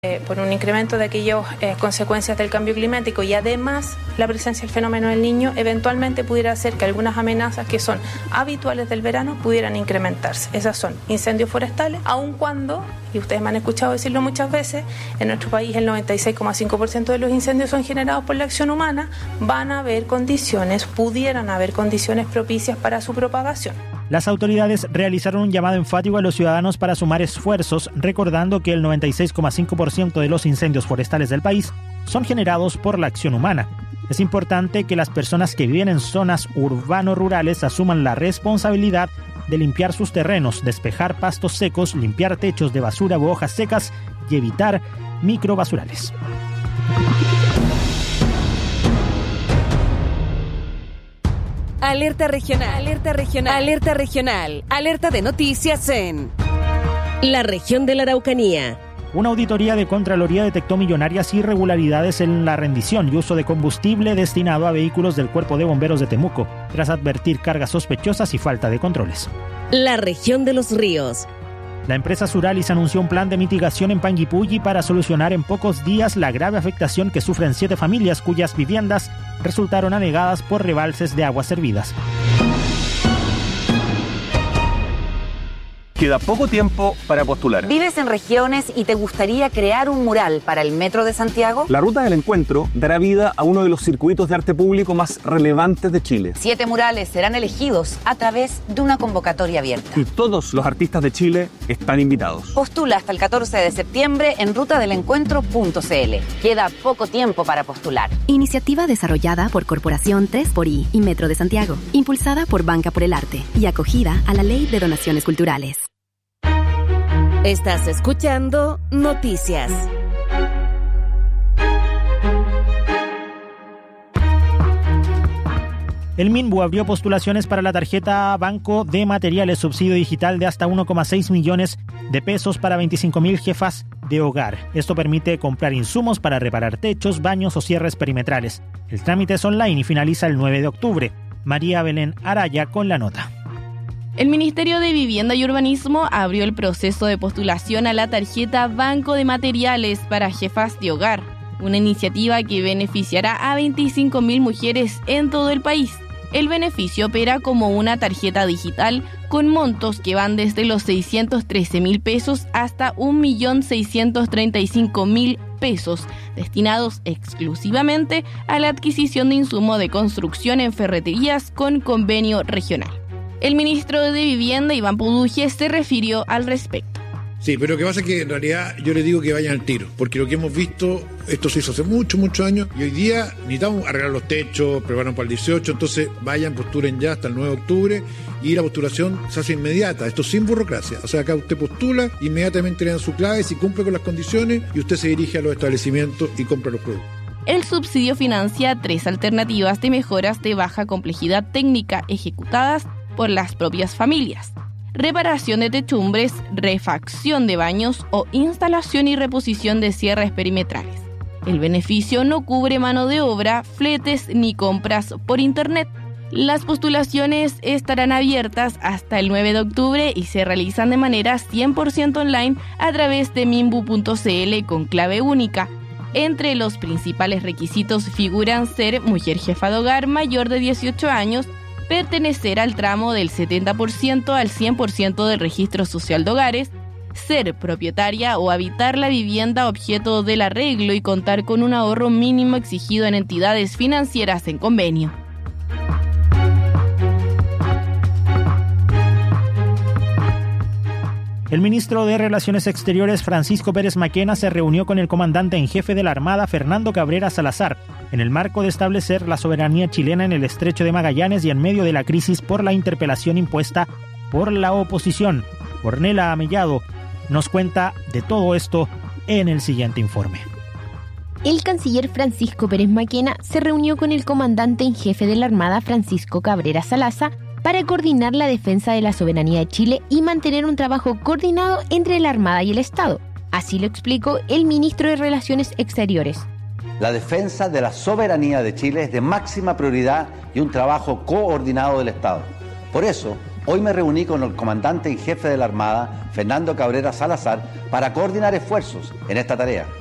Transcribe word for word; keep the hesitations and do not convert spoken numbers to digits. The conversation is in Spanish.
Eh, por un incremento de aquellas eh, consecuencias del cambio climático y además la presencia del fenómeno del Niño eventualmente pudiera hacer que algunas amenazas que son habituales del verano pudieran incrementarse. Esas son incendios forestales, aun cuando, y ustedes me han escuchado decirlo muchas veces, en nuestro país el noventa y seis coma cinco por ciento de los incendios son generados por la acción humana, van a haber condiciones, pudieran haber condiciones propicias para su propagación. Las autoridades realizaron un llamado enfático a los ciudadanos para sumar esfuerzos, recordando que el noventa y seis coma cinco por ciento de los incendios forestales del país son generados por la acción humana. Es importante que las personas que viven en zonas urbano-rurales asuman la responsabilidad de limpiar sus terrenos, despejar pastos secos, limpiar techos de basura u hojas secas y evitar microbasurales. Alerta regional, alerta regional, alerta regional, alerta de noticias en la región de la Araucanía. Una auditoría de Contraloría detectó millonarias irregularidades en la rendición y uso de combustible destinado a vehículos del Cuerpo de Bomberos de Temuco, tras advertir cargas sospechosas y falta de controles. La región de los ríos. La empresa Suralis anunció un plan de mitigación en Panguipulli para solucionar en pocos días la grave afectación que sufren siete familias cuyas viviendas resultaron anegadas por rebalses de aguas servidas. Queda poco tiempo para postular. ¿Vives en regiones y te gustaría crear un mural para el Metro de Santiago? La Ruta del Encuentro dará vida a uno de los circuitos de arte público más relevantes de Chile. Siete murales serán elegidos a través de una convocatoria abierta. Y todos los artistas de Chile están invitados. Postula hasta el catorce de septiembre en ruta del encuentro punto c l. Queda poco tiempo para postular. Iniciativa desarrollada por Corporación tres por I y Metro de Santiago, impulsada por Banca por el Arte y acogida a la Ley de Donaciones Culturales. Estás escuchando Noticias. El Minbu abrió postulaciones para la tarjeta Banco de Materiales subsidio digital de hasta uno coma seis millones de pesos para veinticinco mil jefas de hogar. Esto permite comprar insumos para reparar techos, baños o cierres perimetrales. El trámite es online y finaliza el nueve de octubre. María Belén Araya con la nota. El Ministerio de Vivienda y Urbanismo abrió el proceso de postulación a la tarjeta Banco de Materiales para Jefas de Hogar, una iniciativa que beneficiará a veinticinco mil mujeres en todo el país. El beneficio opera como una tarjeta digital con montos que van desde los seiscientos trece mil pesos hasta un millón seiscientos treinta y cinco mil pesos, destinados exclusivamente a la adquisición de insumo de construcción en ferreterías con convenio regional. El ministro de Vivienda, Iván Puduje, se refirió al respecto. Sí, pero lo que pasa es que en realidad yo les digo que vayan al tiro, porque lo que hemos visto, esto se hizo hace muchos, muchos años, y hoy día necesitamos arreglar los techos, preparan para el dieciocho, entonces vayan, postulen ya hasta el nueve de octubre, y la postulación se hace inmediata, esto sin burocracia. O sea, acá usted postula, inmediatamente le dan su clave, si cumple con las condiciones, y usted se dirige a los establecimientos y compra los productos. El subsidio financia tres alternativas de mejoras de baja complejidad técnica ejecutadas por las propias familias: reparación de techumbres, refacción de baños o instalación y reposición de cierres perimetrales. El beneficio no cubre mano de obra, fletes ni compras por internet. Las postulaciones estarán abiertas hasta el nueve de octubre y se realizan de manera cien por ciento online a través de minbu punto c l con clave única. Entre los principales requisitos figuran ser mujer jefa de hogar mayor de dieciocho años, pertenecer al tramo del setenta por ciento al cien por ciento del registro social de hogares, ser propietaria o habitar la vivienda objeto del arreglo y contar con un ahorro mínimo exigido en entidades financieras en convenio. El ministro de Relaciones Exteriores, Francisco Pérez Maquena, se reunió con el comandante en jefe de la Armada, Fernando Cabrera Salazar, en el marco de establecer la soberanía chilena en el Estrecho de Magallanes y en medio de la crisis por la interpelación impuesta por la oposición. Ornella Amellado nos cuenta de todo esto en el siguiente informe. El canciller Francisco Pérez Maquena se reunió con el comandante en jefe de la Armada, Francisco Cabrera Salazar, para coordinar la defensa de la soberanía de Chile y mantener un trabajo coordinado entre la Armada y el Estado. Así lo explicó el ministro de Relaciones Exteriores. La defensa de la soberanía de Chile es de máxima prioridad y un trabajo coordinado del Estado. Por eso, Hoy me reuní con el comandante en jefe de la Armada, Fernando Cabrera Salazar, para coordinar esfuerzos en esta tarea.